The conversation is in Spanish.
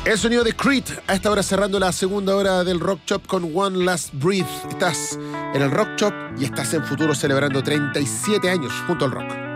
El sonido de Creed a esta hora cerrando la segunda hora del Rock Shop con One Last Breath. Estás en el Rock Shop y estás en Futuro celebrando 37 años junto al rock.